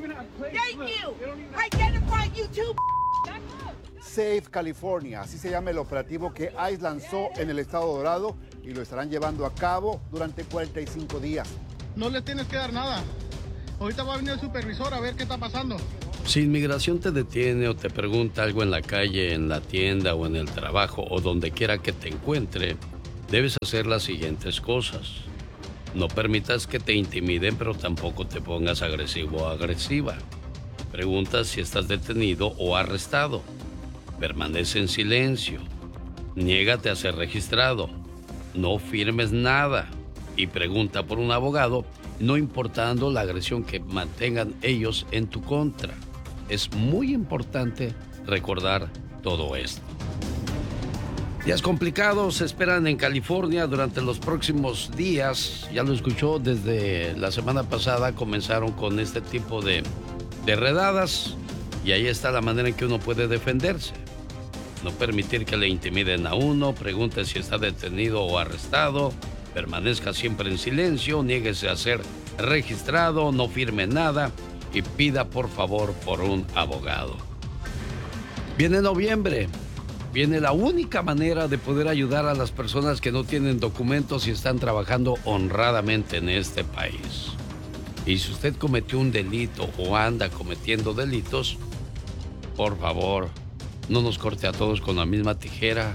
Thank you. Identify you too. Safe California, así se llama el operativo que ICE lanzó en el estado Dorado y lo estarán llevando a cabo durante 45 días. No le tienes que dar nada. Ahorita va a venir el supervisor a ver qué está pasando. Si inmigración te detiene o te pregunta algo en la calle, en la tienda o en el trabajo o donde quiera que te encuentre, debes hacer las siguientes cosas. No permitas que te intimiden, pero tampoco te pongas agresivo o agresiva. Pregunta si estás detenido o arrestado. Permanece en silencio. Niégate a ser registrado. No firmes nada. Y pregunta por un abogado, no importando la agresión que mantengan ellos en tu contra. Es muy importante recordar todo esto. Días complicados se esperan en California durante los próximos días. Ya lo escuchó, desde la semana pasada comenzaron con este tipo de redadas. Y ahí está la manera en que uno puede defenderse. No permitir que le intimiden a uno, pregunte si está detenido o arrestado, permanezca siempre en silencio, niéguese a ser registrado, no firme nada y pida por favor por un abogado. Viene noviembre, viene la única manera de poder ayudar a las personas que no tienen documentos y están trabajando honradamente en este país. Y si usted cometió un delito o anda cometiendo delitos, por favor, no nos corte a todos con la misma tijera.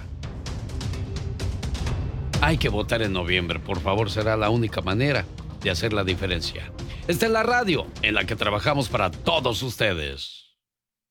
Hay que votar en noviembre, por favor, será la única manera de hacer la diferencia. Esta es la radio en la que trabajamos para todos ustedes.